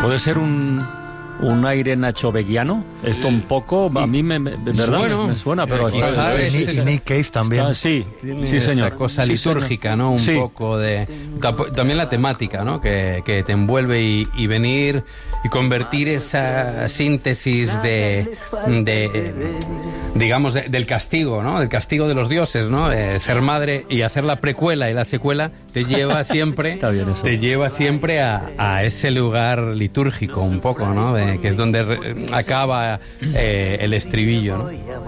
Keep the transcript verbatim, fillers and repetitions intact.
puede ser un, un aire nachoveguiano. Esto un poco, a mí me, me, ¿verdad? Bueno, me, me suena, pero... eh, está, quizás, Y, y Nick Cave también. está, sí, sí, señor. Esa cosa Sí, litúrgica, señor. ¿no? Un Sí. poco de... También la temática, ¿no? Que, que te envuelve y, y venir y convertir esa síntesis de... de digamos, de, del castigo, ¿no? Del castigo de los dioses, ¿no? De ser madre y hacer la precuela y la secuela te lleva siempre... Está bien eso. Te lleva siempre a, a ese lugar litúrgico un poco, ¿no? De, que es donde re, acaba eh, el estribillo, ¿no?